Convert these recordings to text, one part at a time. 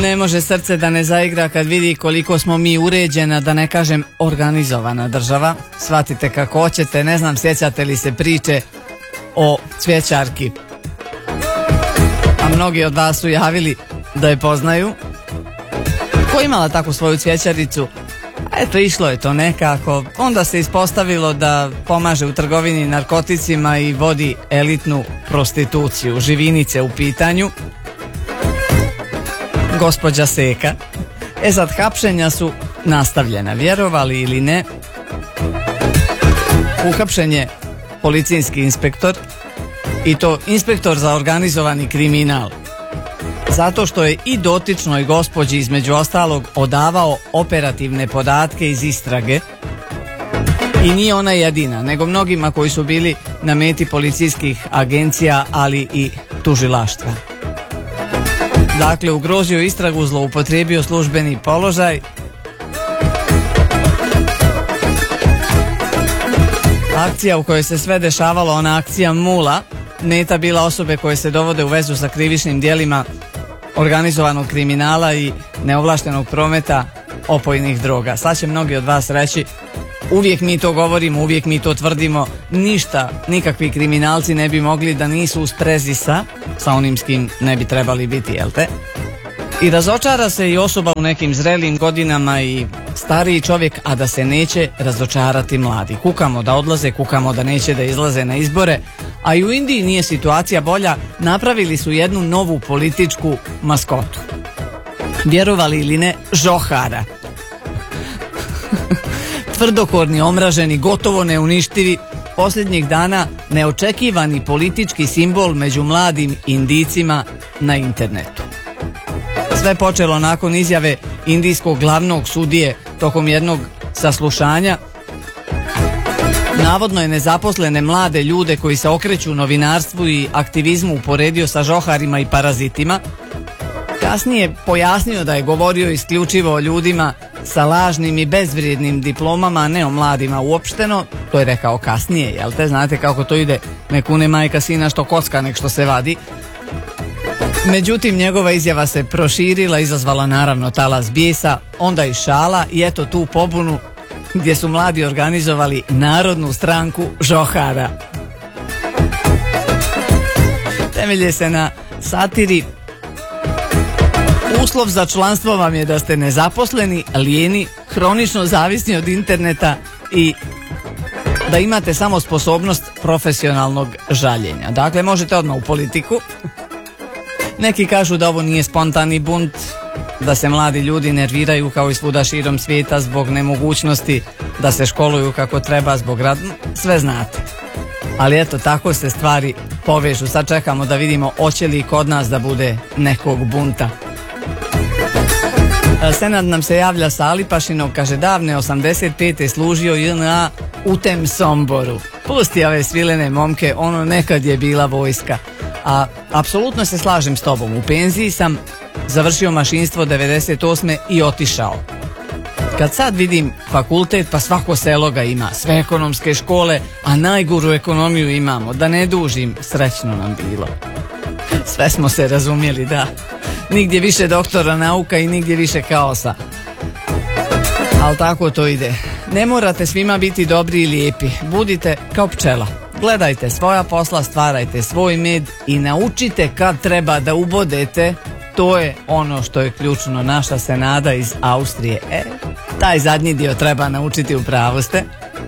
ne može srce da ne zaigra kad vidi koliko smo mi uređena, da ne kažem organizovana država. Shvatite kako hoćete, ne znam sjećate li se priče o cvjećarki. A mnogi od vas su javili da je poznaju. Ko je imala takvu svoju cvjećaricu? Eto, išlo je to nekako. Onda se ispostavilo da pomaže u trgovini narkoticima i vodi elitnu prostituciju. Živinice u pitanju. Gospođa Seka. Sad, hapšenja su nastavljena, vjerovali ili ne. Uhapšen je policijski inspektor, i to inspektor za organizovani kriminal, zato što je i dotičnoj gospođi između ostalog odavao operativne podatke iz istrage. I nije ona jedina, nego mnogima koji su bili na meti policijskih agencija, ali i tužilaštva. Dakle, ugrozio istragu, zloupotrijebio službeni položaj. Akcija u kojoj se sve dešavalo, ona akcija Mula, meta bila osobe koje se dovode u vezu sa krivičnim djelima organizovanog kriminala i neovlaštenog prometa opojnih droga. Sad će mnogi od vas reći, uvijek mi to govorimo, uvijek mi to tvrdimo, ništa, nikakvi kriminalci ne bi mogli da nisu u sprezi sa onim s kim ne bi trebali biti, jel te? I razočara se i osoba u nekim zrelim godinama i stariji čovjek, a da se neće razočarati mladi. Kukamo da odlaze, kukamo da neće da izlaze na izbore, a i u Indiji nije situacija bolja, napravili su jednu novu političku maskotu. Vjerovali ili ne, žohara. Tvrdokorni, omraženi, gotovo neuništivi, posljednjih dana neočekivani politički simbol među mladim Indijcima na internetu. Sve počelo nakon izjave indijskog glavnog sudije tokom jednog saslušanja. Navodno je nezaposlene mlade ljude koji se okreću novinarstvu i aktivizmu uporedio sa žoharima i parazitima. Kasnije pojasnio da je govorio isključivo o ljudima sa lažnim i bezvrijednim diplomama, a ne o mladima uopšteno. To je rekao kasnije, jel te? Znate kako to ide, ne kune majka sina što kocka, nek što se vadi. Međutim, njegova izjava se proširila, izazvala naravno talas bijesa, onda i šala i eto tu pobunu gdje su mladi organizovali Narodnu stranku žohara. Temelje se na satiri. Uslov za članstvo vam je da ste nezaposleni, lijeni, hronično zavisni od interneta i da imate samo sposobnost profesionalnog žaljenja. Dakle, možete odmah u politiku. Neki kažu da ovo nije spontani bunt, da se mladi ljudi nerviraju kao i svuda širom svijeta zbog nemogućnosti da se školuju kako treba, zbog sve znate. Ali eto, tako se stvari povežu. Sad čekamo da vidimo hoće li kod nas da bude nekog bunta. Senad nam se javlja sa Alipašinog, kaže davne 85. služio JNA u tem Somboru. Pusti ove svilene momke, ono nekad je bila vojska. A apsolutno se slažem s tobom, u penziji sam, završio mašinstvo 98. i otišao. Kad sad vidim fakultet, pa svako selo ga ima, sve ekonomske škole, a najgoru ekonomiju imamo, da ne dužim, srećno nam bilo. Sve smo se razumjeli, da. Nigdje više doktora nauka i nigdje više kaosa. Ali tako to ide. Ne morate svima biti dobri i lijepi, budite kao pčela. Gledajte svoja posla, stvarajte svoj med i naučite kad treba da ubodete. To je ono što je ključno. Naša Senada iz Austrije. Taj zadnji dio treba naučiti, u pravu ste.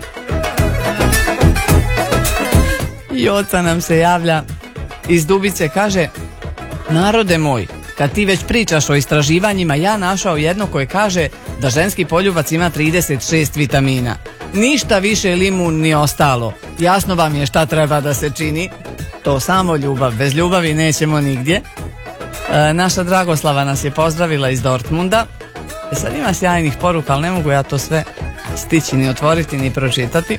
Joca nam se javlja iz Dubice, kaže: narode moj, kad ti već pričaš o istraživanjima, ja našao jedno koje kaže da ženski poljubac ima 36 vitamina. Ništa više limun ni ostalo. Jasno vam je šta treba da se čini. To samo ljubav. Bez ljubavi nećemo nigdje. Naša Dragoslava nas je pozdravila iz Dortmunda. Sad ima sjajnih poruka, ali ne mogu ja to sve stići ni otvoriti ni pročitati.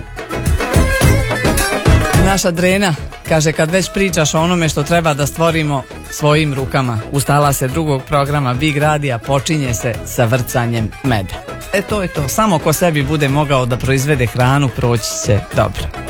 Naša Drena kaže: kad već pričaš o onome što treba da stvorimo svojim rukama, ustala se drugog programa Big Radija, počinje se sa vrcanjem meda. To je to. Samo ko sebi bude mogao da proizvede hranu, proći će dobro.